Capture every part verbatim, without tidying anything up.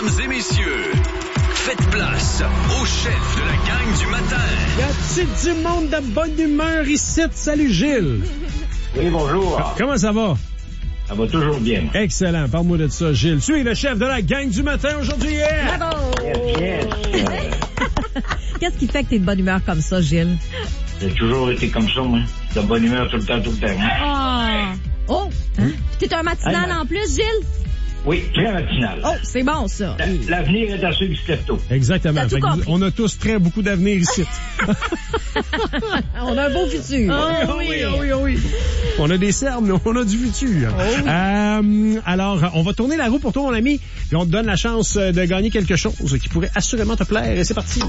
Mesdames et messieurs, faites place au chef de la gang du matin. Y a-t-il du monde de bonne humeur ici? Salut Gilles. Oui, bonjour. Comment ça va? Ça va toujours bien. Excellent. Parle-moi de ça, Gilles. Tu es le chef de la gang du matin aujourd'hui. Yeah! Bravo! Yes, yes. Qu'est-ce qui fait que t'es de bonne humeur comme ça, Gilles? J'ai toujours été comme ça, moi. De bonne humeur tout le temps, tout le temps. Oh! Oh! Hein? T'es un matinal Hey, en plus, Gilles? Oui, très matinal. Oh, c'est bon, ça. La- L'avenir est à ceux qui se lèvent tôt. Exactement. T'as tout Fait que compris. on a tous très beaucoup d'avenir ici. On a un beau futur. Oh oui, oh oui, oh oui. On a des cernes, mais on a du futur. Euh, alors, on va tourner la roue pour toi, mon ami, et on te donne la chance de gagner quelque chose qui pourrait assurément te plaire. Et c'est parti.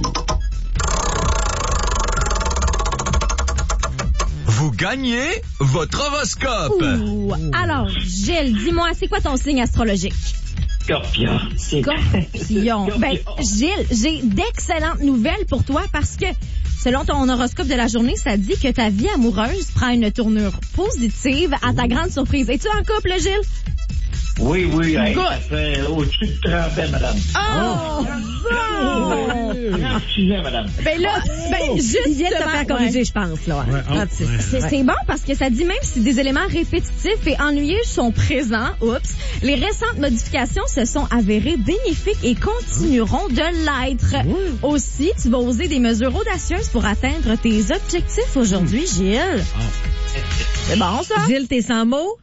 Vous gagnez votre horoscope. Ouh. Alors, Gilles, dis-moi, c'est quoi ton signe astrologique? Scorpion. C'est- Scorpion. Ben, Gilles, j'ai d'excellentes nouvelles pour toi parce que, selon ton horoscope de la journée, ça dit que ta vie amoureuse prend une tournure positive à ta grande surprise. Es-tu en couple, Gilles? Oui, oui, hey, Good. ça fait au-dessus de trente ans, madame. Oh! Bon! trente-six ans, madame. Ben là, ben, justement... Il vient de te faire corriger, ouais. je pense, là. Ouais, oh, trente-six. ouais. C'est, c'est bon parce que ça dit même si des éléments répétitifs et ennuyeux sont présents, oups, les récentes modifications se sont avérées bénéfiques et continueront de l'être. Aussi, tu vas oser des mesures audacieuses pour atteindre tes objectifs aujourd'hui, Gilles. C'est bon, ça? Gilles, t'es sans mots?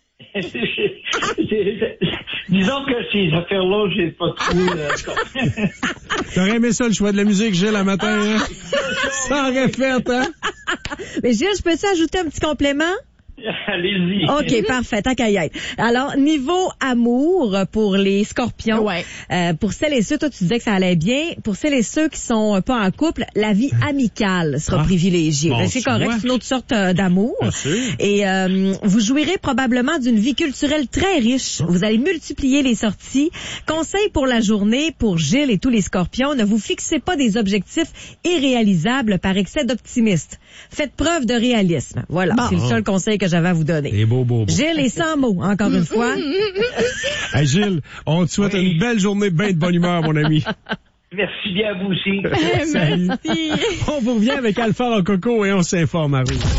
Disons que ces affaires-là, j'ai pas trouvé... Euh, T'aurais aimé ça, le choix de la musique, Gilles, le matin, hein? Ça aurait fait, hein? Mais Gilles, je peux-tu ajouter un petit complément? Allez-y. OK, parfait, tant qu'à y être. Alors, niveau amour pour les scorpions, Ouais. euh, pour celles et ceux, toi tu disais que ça allait bien, pour celles et ceux qui sont pas en couple, la vie amicale sera Ah. privilégiée. Bon, Ben, c'est tu correct, vois. c'est une autre sorte euh, d'amour. Bien sûr. Et euh, vous jouirez probablement d'une vie culturelle très riche. Vous allez multiplier les sorties. Conseil pour la journée, pour Gilles et tous les scorpions, ne vous fixez pas des objectifs irréalisables par excès d'optimisme. Faites preuve de réalisme. Voilà, c'est le seul conseil que j'avais à vous donner. Et beau, beau, beau. Gilles est sans mots, encore une fois. Hey, Gilles, on te souhaite une belle journée, bien de bonne humeur, mon ami. Merci bien à vous aussi. Salut. On vous revient avec Alpha en coco et on s'informe à vous.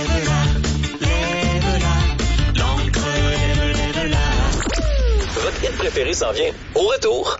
Votre hit préféré s'en vient au retour.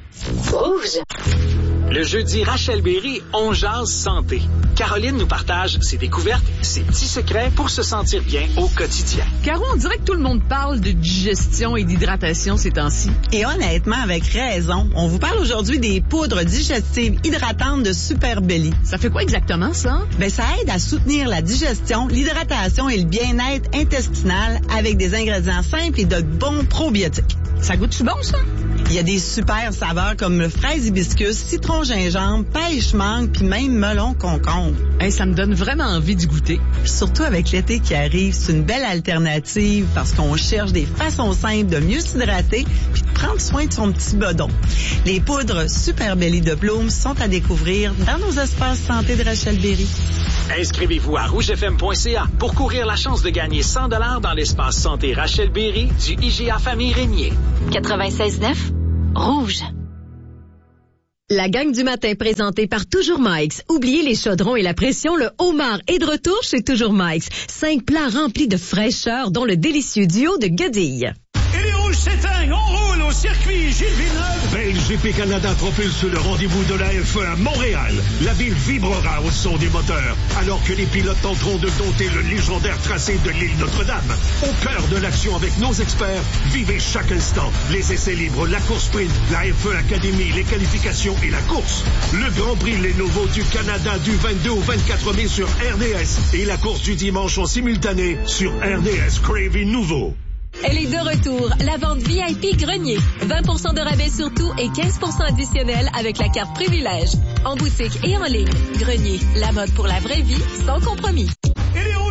Le jeudi, Rachel Berry, on jase santé. Caroline nous partage ses découvertes, ses petits secrets pour se sentir bien au quotidien. Caro, on dirait que tout le monde parle de digestion et d'hydratation ces temps-ci. Et honnêtement, avec raison, on vous parle aujourd'hui des poudres digestives hydratantes de Super Belly. Ça fait quoi exactement, ça? Ben, ça aide à soutenir la digestion, l'hydratation et le bien-être intestinal avec des ingrédients simples et de bons probiotiques. Ça goûte-tu bon, ça? Il y a des super saveurs comme le fraise hibiscus, citron gingembre, pêche mangue puis même melon concombre. Hey, ça me donne vraiment envie d'y goûter. Surtout avec l'été qui arrive, c'est une belle alternative parce qu'on cherche des façons simples de mieux s'hydrater puis de prendre soin de son petit bedon. Les poudres Super Belly de Bloom sont à découvrir dans nos espaces santé de Rachel Berry. Inscrivez-vous à rouge f m point c a pour courir la chance de gagner cent dollars dans l'espace santé Rachel Berry du I G A Famille Régnier. quatre-vingt-seize neuf Rouge. La gang du matin présentée par Toujours Mike's. Oubliez les chaudrons et la pression, le homard est de retour chez Toujours Mike's. Cinq plats remplis de fraîcheur, dont le délicieux duo de guedilles. Et les rouges s'éteignent, on roule au circuit Gilles Villeneuve. B G P Canada propulse le rendez-vous de la F un à Montréal. La ville vibrera au son des moteurs, alors que les pilotes tenteront de dompter le légendaire tracé de l'île Notre-Dame. Au cœur de l'action avec nos experts, vivez chaque instant. Les essais libres, la course sprint, la F un Academy, les qualifications et la course. Le Grand Prix Les Nouveaux du Canada du vingt-deux au vingt-quatre mai sur R D S et la course du dimanche en simultané sur R D S Crave Nouveau. Elle est de retour, la vente V I P Grenier. vingt pour cent de rabais sur tout et quinze pour cent additionnel avec la carte privilège. En boutique et en ligne. Grenier, la mode pour la vraie vie, sans compromis. Et les rouges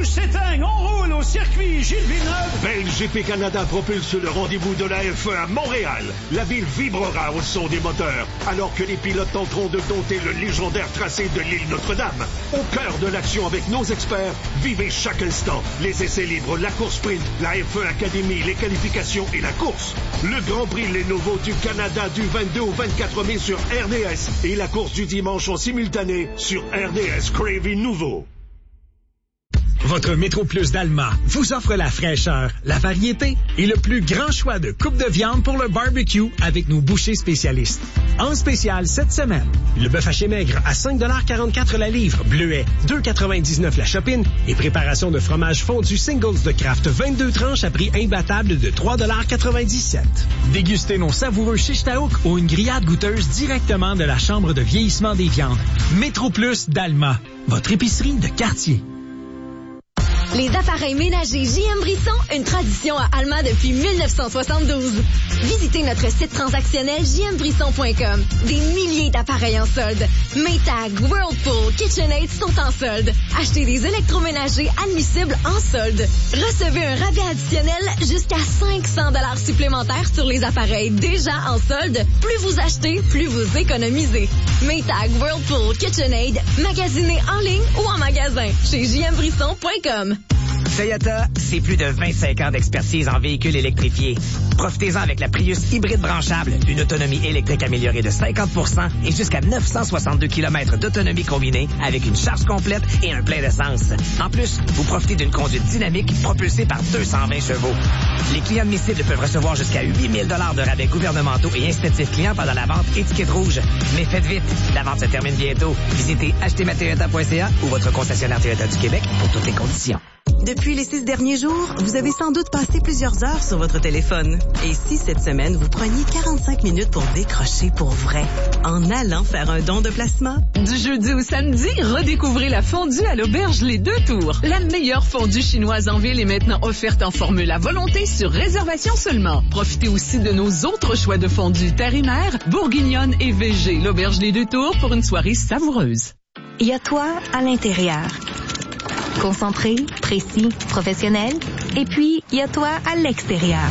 s'éteignent, on roule au circuit Gilles Villeneuve. B L G P Canada propulse le rendez-vous de la F un à Montréal. La ville vibrera au son des moteurs, alors que les pilotes tenteront de dompter le légendaire tracé de l'île Notre-Dame. Au cœur de l'action avec nos experts, vivez chaque instant. Les essais libres, la course sprint, la F un Academy, les qualifications et la course. Le Grand Prix Lenovo du Canada du vingt-deux au vingt-quatre mai sur R D S et la course du dimanche en simultané sur R D S Crave Nouveau. Votre Métro Plus d'Alma vous offre la fraîcheur, la variété et le plus grand choix de coupes de viande pour le barbecue avec nos bouchers spécialistes. En spécial cette semaine, le bœuf haché maigre à cinq dollars quarante-quatre la livre, bleuet deux dollars quatre-vingt-dix-neuf la chopine et préparation de fromage fondu Singles de Kraft vingt-deux tranches à prix imbattable de trois dollars quatre-vingt-dix-sept. Dégustez nos savoureux shish taouk ou une grillade goûteuse directement de la chambre de vieillissement des viandes. Métro Plus d'Alma, votre épicerie de quartier. Les appareils ménagers J M Brisson, une tradition à Alma depuis mille neuf cent soixante-douze. Visitez notre site transactionnel j m brisson point com. Des milliers d'appareils en solde. Maytag, Whirlpool, KitchenAid sont en solde. Achetez des électroménagers admissibles en solde. Recevez un rabais additionnel jusqu'à cinq cents dollars supplémentaires sur les appareils déjà en solde. Plus vous achetez, plus vous économisez. Maytag, Whirlpool, KitchenAid, magasinez en ligne ou en magasin chez j m brisson point com. Toyota, c'est plus de vingt-cinq ans d'expertise en véhicules électrifiés. Profitez-en avec la Prius hybride branchable, une autonomie électrique améliorée de cinquante pour cent et jusqu'à neuf cent soixante-deux kilomètres d'autonomie combinée avec une charge complète et un plein d'essence. En plus, vous profitez d'une conduite dynamique propulsée par deux cent vingt chevaux. Les clients admissibles peuvent recevoir jusqu'à huit mille dollars de rabais gouvernementaux et incitatifs clients pendant la vente étiquette rouge. Mais faites vite, la vente se termine bientôt. Visitez acheter ma toyota point c a ou votre concessionnaire Toyota du Québec pour toutes les conditions. Depuis les six derniers jours, vous avez sans doute passé plusieurs heures sur votre téléphone. Et si cette semaine, vous preniez quarante-cinq minutes pour décrocher pour vrai, en allant faire un don de placement? Du jeudi au samedi, redécouvrez la fondue à l'auberge Les Deux Tours. La meilleure fondue chinoise en ville est maintenant offerte en formule à volonté sur réservation seulement. Profitez aussi de nos autres choix de fondue terre et mer, bourguignonne et V G. L'auberge Les Deux Tours pour une soirée savoureuse. Il y a toi à l'intérieur. Concentré, précis, professionnel. Et puis, il y a toi à l'extérieur.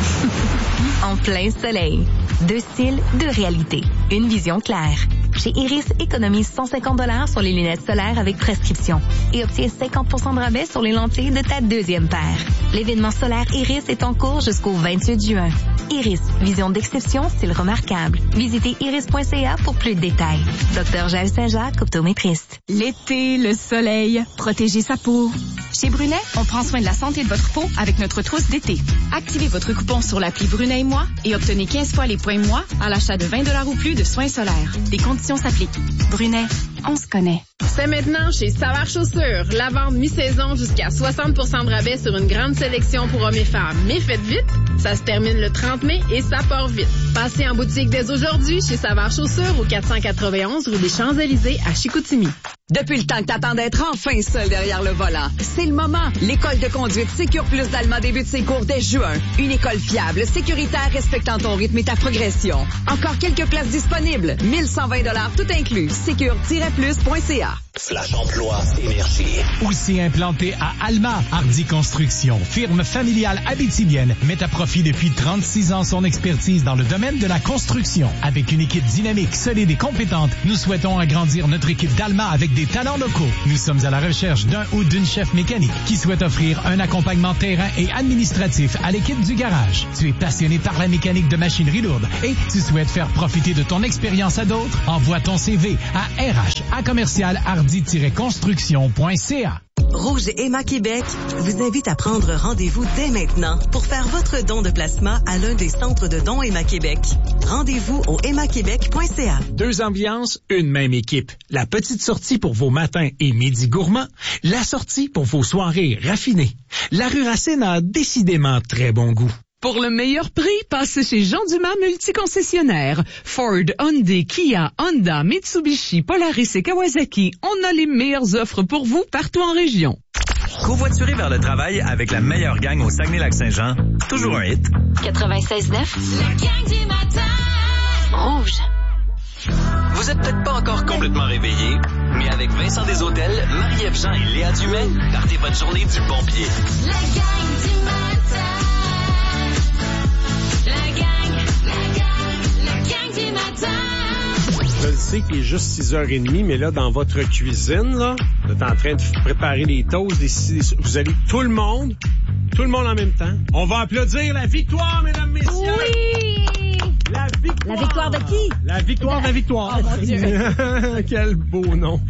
En plein soleil. Deux styles, deux réalités. Une vision claire. Chez Iris, économise cent cinquante dollars sur les lunettes solaires avec prescription et obtiens cinquante pour cent de rabais sur les lentilles de ta deuxième paire. L'événement solaire Iris est en cours jusqu'au vingt-huit juin. Iris, vision d'exception, style remarquable. Visitez iris point c a pour plus de détails. Docteur Jaël Saint-Jacques, optométriste. L'été, le soleil, protéger sa peau. Chez Brunet, on prend soin de la santé de votre peau avec notre trousse d'été. Activez votre coupon sur l'appli Brunet et moi et obtenez quinze fois les points moi à l'achat de vingt dollars ou plus de soins solaires. Les conditions s'appliquent. Brunet, on se connaît. C'est maintenant chez Savard Chaussures. La vente mi-saison jusqu'à soixante pour cent de rabais sur une grande sélection pour hommes et femmes. Mais faites vite, ça se termine le trente mai et ça part vite. Passez en boutique dès aujourd'hui chez Savard Chaussures au quatre cent quatre-vingt-onze rue des Champs-Élysées à Chicoutimi. Depuis le temps que t'attends d'être enfin seul derrière le volant, c'est le moment. L'école de conduite Sécure Plus d'Alma débute ses cours dès juin. Une école fiable, sécuritaire, respectant ton rythme et ta progression. Encore quelques places disponibles. mille cent vingt dollars tout inclus. sécure tiret plus point c a. Flash Emploi Énergie. Aussi implanté à Alma, Hardy Construction, firme familiale abitibienne, met à profit depuis trente-six ans son expertise dans le domaine de la construction. Avec une équipe dynamique, solide et compétente, nous souhaitons agrandir notre équipe d'Alma avec des talents locaux. Nous sommes à la recherche d'un ou d'une chef mécanique qui souhaite offrir un accompagnement terrain et administratif à l'équipe du garage. Tu es passionné par la mécanique de machinerie lourde et tu souhaites faire profiter de ton expérience à d'autres? Envoie ton C V à R H à commercial hardy tiret construction point c a. Rouge et Emma Québec vous invite à prendre rendez-vous dès maintenant pour faire votre don de placement à l'un des centres de dons Emma Québec. Rendez-vous au emma québec point c a. Deux ambiances, une même équipe. La petite sortie pour vos matins et midis gourmands, la sortie pour vos soirées raffinées. La rue Racine a décidément très bon goût. Pour le meilleur prix, passez chez Jean Dumas Multiconcessionnaire. Ford, Hyundai, Kia, Honda, Mitsubishi, Polaris et Kawasaki. On a les meilleures offres pour vous partout en région. Covoiturer vers le travail avec la meilleure gang au Saguenay-Lac-Saint-Jean. Toujours un hit. quatre-vingt-seize neuf. La gang du matin. Rouge. Vous êtes peut-être pas encore complètement réveillé, mais avec Vincent Deshôtels, Marie-Ève Jean et Léa Dumais, partez votre journée du bon pied. La gang du matin. La gang, la gang, la gang du matin. Je le sais qu'il est juste six heures trente, mais là, dans votre cuisine, là, vous êtes en train de préparer les toasts, des, des, vous allez tout le monde, tout le monde en même temps. On va applaudir la victoire, mesdames, messieurs! Oui! La victoire! La victoire de qui? La victoire de la victoire. Oh mon Dieu. Quel beau nom.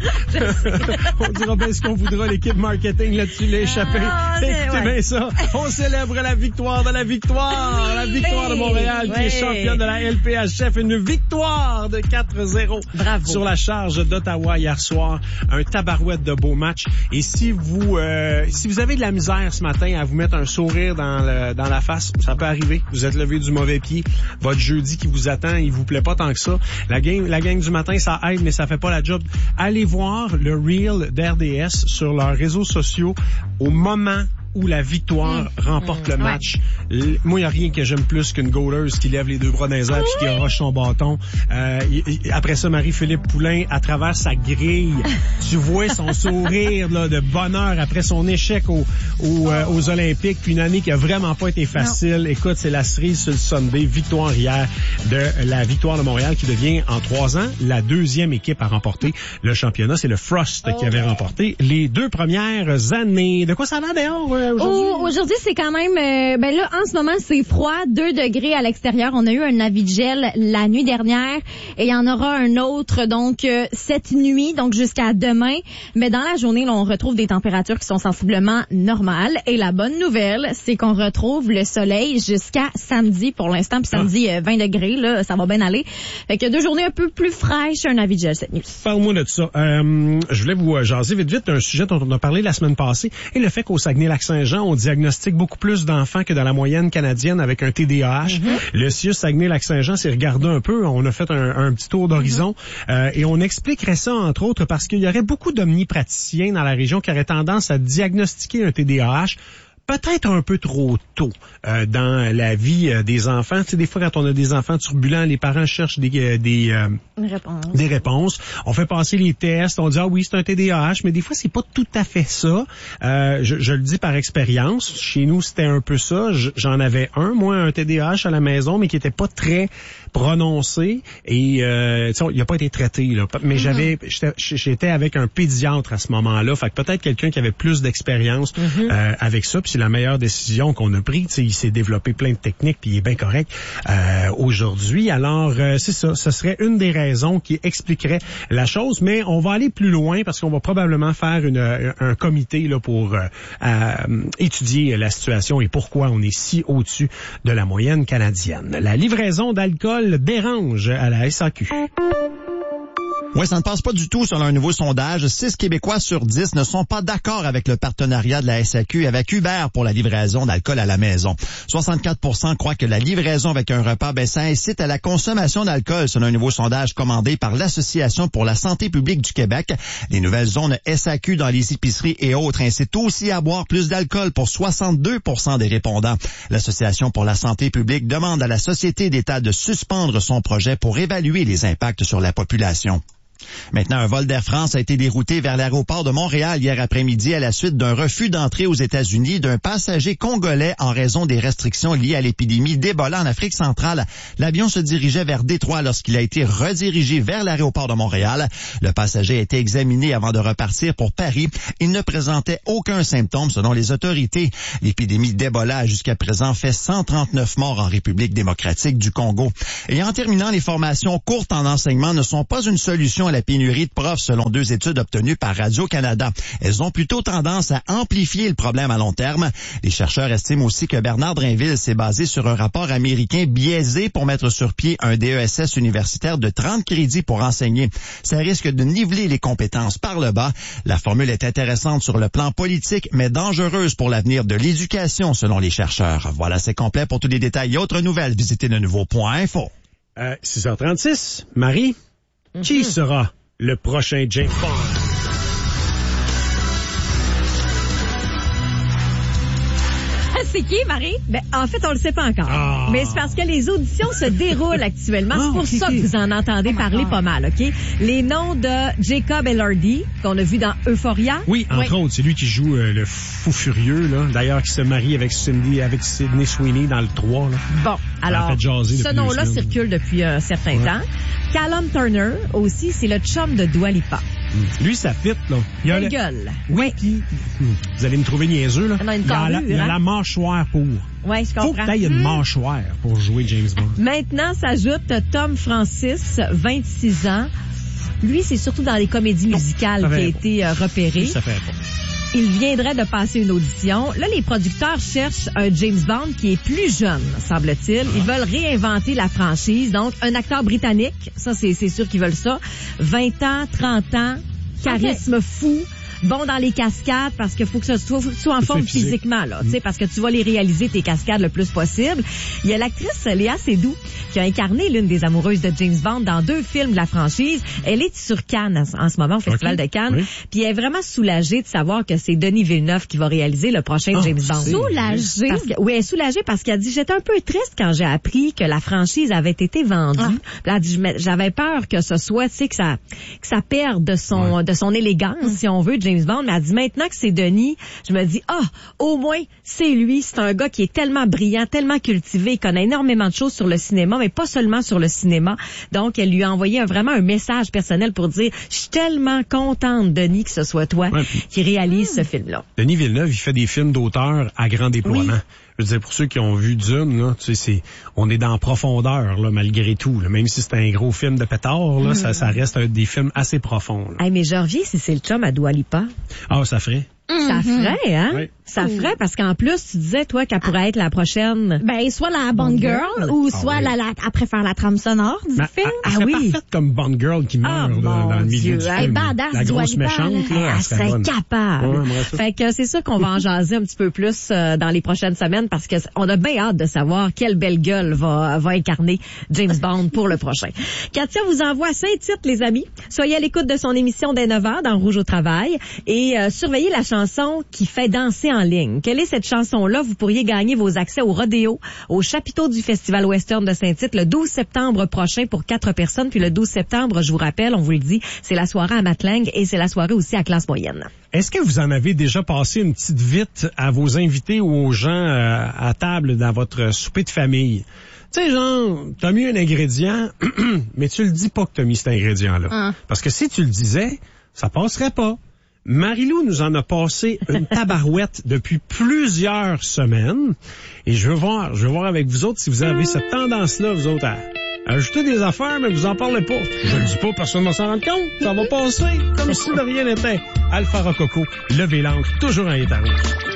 On dira bien ce qu'on voudra, l'équipe marketing là-dessus l'a échappé. Ah, Écoutez ouais. bien ça. On célèbre la victoire de la victoire. La victoire de Montréal qui Ouais. est championne de la L P H F. Une victoire de quatre zéro. Bravo. Sur la charge d'Ottawa hier soir. Un tabarouette de beau match. Et si vous, euh, si vous avez de la misère ce matin à vous mettre un sourire dans, le, dans la face, ça peut arriver. Vous êtes levé du mauvais pied. Votre jeudi qui vous attend, il vous plaît pas tant que ça. La gang, la gang du matin, ça aide, mais ça fait pas la job. Allez voir le reel d'R D S sur leurs réseaux sociaux au moment où la victoire mmh. remporte mmh. le match. Ouais. Moi, il n'y a rien que j'aime plus qu'une goaleuse qui lève les deux bras dans les airs puis qui arrache son bâton. Euh, y, y, après ça, Marie-Philippe Poulain, à travers sa grille, tu vois son sourire là, de bonheur après son échec au, au, euh, aux Olympiques, puis une année qui a vraiment pas été facile. Non. Écoute, c'est la cerise sur le Sunday. Victoire hier de la Victoire de Montréal qui devient, en trois ans, la deuxième équipe à remporter le championnat. C'est le Frost oh. qui avait remporté les deux premières années. De quoi ça va d'ailleurs? Aujourd'hui? Oh, aujourd'hui, c'est quand même... Euh, ben là, en ce moment, c'est froid, deux degrés à l'extérieur. On a eu un avis de gel la nuit dernière et il y en aura un autre, donc, euh, cette nuit, donc jusqu'à demain. Mais dans la journée, là, on retrouve des températures qui sont sensiblement normales. Et la bonne nouvelle, c'est qu'on retrouve le soleil jusqu'à samedi pour l'instant. Puis samedi, ah. euh, vingt degrés, là, ça va bien aller. Fait que deux journées un peu plus fraîches, un avis de gel cette nuit. Parle-moi de ça. Euh, je voulais vous jaser vite vite d'un sujet dont on a parlé la semaine passée et le fait qu'au Saguenay-Lac-Saint-Jean, on diagnostique beaucoup plus d'enfants que dans la moyenne canadienne avec un T D A H. Mm-hmm. Le C I U Saguenay-Lac-Saint-Jean s'est regardé un peu. On a fait un, un petit tour d'horizon mm-hmm. euh, et on expliquerait ça, entre autres, parce qu'il y aurait beaucoup d'omnipraticiens dans la région qui auraient tendance à diagnostiquer un T D A H peut-être un peu trop tôt euh, dans la vie euh, des enfants. Tu sais, des fois, quand on a des enfants turbulents, les parents cherchent des euh, des, euh, réponse. des réponses. On fait passer les tests. On dit, ah oui, c'est un T D A H, mais des fois, c'est pas tout à fait ça. Euh, je, je le dis par expérience. Chez nous, c'était un peu ça. J'en avais un, moi, un T D A H à la maison, mais qui était pas très prononcé. Et euh, tu sais, il a pas été traité, là. Mais mm-hmm. j'avais, j'étais, j'étais avec un pédiatre à ce moment-là. Fait que peut-être quelqu'un qui avait plus d'expérience mm-hmm. euh, avec ça. Puis la meilleure décision qu'on a prise. Il s'est développé plein de techniques, puis il est bien correct euh, aujourd'hui. Alors, euh, c'est ça. Ce serait une des raisons qui expliquerait la chose, mais on va aller plus loin parce qu'on va probablement faire une, un, un comité là pour euh, euh, étudier la situation et pourquoi on est si au-dessus de la moyenne canadienne. La livraison d'alcool dérange à la S A Q. Oui, ça ne passe pas du tout selon un nouveau sondage. Six Québécois sur dix ne sont pas d'accord avec le partenariat de la S A Q avec Uber pour la livraison d'alcool à la maison. soixante-quatre pour cent croient que la livraison avec un repas, ben, ça incite à la consommation d'alcool selon un nouveau sondage commandé par l'Association pour la santé publique du Québec. Les nouvelles zones S A Q dans les épiceries et autres incitent aussi à boire plus d'alcool pour soixante-deux pour cent des répondants. L'Association pour la santé publique demande à la Société d'État de suspendre son projet pour évaluer les impacts sur la population. Maintenant, un vol d'Air France a été dérouté vers l'aéroport de Montréal hier après-midi à la suite d'un refus d'entrée aux États-Unis d'un passager congolais en raison des restrictions liées à l'épidémie d'Ebola en Afrique centrale. L'avion se dirigeait vers Détroit lorsqu'il a été redirigé vers l'aéroport de Montréal. Le passager a été examiné avant de repartir pour Paris. Il ne présentait aucun symptôme selon les autorités. L'épidémie d'Ebola a jusqu'à présent fait cent trente-neuf morts en République démocratique du Congo. Et en terminant, les formations courtes en enseignement ne sont pas une solution à la pénurie de profs selon deux études obtenues par Radio-Canada. Elles ont plutôt tendance à amplifier le problème à long terme. Les chercheurs estiment aussi que Bernard Drinville s'est basé sur un rapport américain biaisé pour mettre sur pied un D E S S universitaire de trente crédits pour enseigner. Ça risque de niveler les compétences par le bas. La formule est intéressante sur le plan politique, mais dangereuse pour l'avenir de l'éducation selon les chercheurs. Voilà, c'est complet. Pour tous les détails et autres nouvelles, visitez le nouveau point info. Euh, six heures trente-six, Marie, mm-hmm. qui sera le prochain James Bond? c'est qui, Marie? Ben, en fait, on le sait pas encore. Ah. Mais c'est parce que les auditions se déroulent actuellement. Ah, c'est pour ok, ça ok. que vous en entendez parler pas mal, OK? Les noms de Jacob Elordi, qu'on a vu dans Euphoria. Oui, entre autres, c'est lui qui joue euh, le fou furieux, là. D'ailleurs, qui se marie avec Cindy, avec Sydney Sweeney dans le trois, là. Bon, alors, fait jaser ce depuis nom-là deux semaines. circule depuis un certain Ouais. temps. Callum Turner, aussi, c'est le chum de Dua Lipa. Lui, ça fit, là. Il a Belle le- gueule. Oui, puis, hum, vous allez me trouver niaiseux, là. Il a une il a la, carrure, il a hein? la mâchoire pour. Ouais, je Faut comprends. que t'aies une Hmm. mâchoire pour jouer James Bond. Maintenant s'ajoute Tom Francis, vingt-six ans. Lui, c'est surtout dans les comédies musicales ça qui a fait été euh, repéré. Lui, ça fait pas. Il viendrait de passer une audition. Là, les producteurs cherchent un James Bond qui est plus jeune, semble-t-il. Ils veulent réinventer la franchise. Donc, un acteur britannique, ça, c'est c'est sûr qu'ils veulent ça. vingt ans, trente ans, charisme fou. Bon dans les cascades parce qu'il faut que ce soit, faut que tu sois en forme physique. physiquement, là, tu sais, parce que tu vas les réaliser tes cascades le plus possible. Il y a l'actrice Léa Seydoux qui a incarné l'une des amoureuses de James Bond dans deux films de la franchise. Elle est sur Cannes en ce moment, au Festival Okay. de Cannes. Oui. Puis elle est vraiment soulagée de savoir que c'est Denis Villeneuve qui va réaliser le prochain Oh, James Bond. c'est- Soulagée? Parce que, oui, elle est soulagée parce qu'elle dit, j'étais un peu triste quand j'ai appris que la franchise avait été vendue. Ah. Elle a dit, je m'a- j'avais peur que ce soit, tu sais, que ça, que ça perde de son, de son élégance, si on veut, James Bond. Mais elle dit, maintenant que c'est Denis, je me dis, ah, au moins, c'est lui. C'est un gars qui est tellement brillant, tellement cultivé, il connaît énormément de choses sur le cinéma, mais pas seulement sur le cinéma. Donc, elle lui a envoyé un, vraiment un message personnel pour dire, je suis tellement contente, Denis, que ce soit toi Ouais, puis- qui réalise ce film-là. Denis Villeneuve, il fait des films d'auteur à grand déploiement. Oui. Je veux dire, pour ceux qui ont vu Dune, là, tu sais, c'est, on est dans profondeur, là, malgré tout, là. Même si c'est un gros film de pétard, là, ça, ça reste un, des films assez profonds, là. Hey, mais je reviens si c'est le chum à Dua Lipa. Ah, ça ferait. Ça ferait, hein? Oui. Ça ferait, parce qu'en plus, tu disais, toi, qu'elle pourrait être la prochaine. Ben, soit la Bond Girl, Girl. ou Ah soit oui. la, la, elle préfère la trame sonore du Mais film. elle- elle Ah serait oui. parfaite comme Bond Girl qui meurt Ah, là, mon dans le milieu Dieu, du hein. film. Elle est badass, La Dua grosse Lipa, méchante, là. là, elle Elle serait serait bonne. capable. Ouais, j'aimerais ça. Fait que c'est ça qu'on va en jaser un petit peu plus euh, dans les prochaines semaines parce que on a bien hâte de savoir quelle belle gueule va, va incarner James Bond pour le prochain. Katia vous envoie cinq titres, les amis. Soyez à l'écoute de son émission dès neuf heures dans Rouge au travail et euh, surveillez la chanson qui fait danser en ligne. Quelle est cette chanson-là? Vous pourriez gagner vos accès au rodéo, au chapiteau du Festival Western de Saint-Tite le douze septembre prochain pour quatre personnes. Puis le douze septembre, je vous rappelle, on vous le dit, c'est la soirée à Matlang et c'est la soirée aussi à classe moyenne. Est-ce que vous en avez déjà passé une petite vite à vos invités ou aux gens euh, à table dans votre souper de famille? Tu sais, genre, t'as mis un ingrédient, mais tu le dis pas que t'as mis cet ingrédient-là. Ah. Parce que si tu le disais, ça passerait pas. Marie-Lou nous en a passé une tabarouette depuis plusieurs semaines. Et je veux voir, je veux voir avec vous autres si vous avez cette tendance-là, vous autres, à ajouter des affaires, mais vous en parlez pas. Je le dis pas, personne ne va s'en rendre compte. Ça va passer comme si de rien n'était. Alpha Rococo, levez l'encre, toujours en état rouge.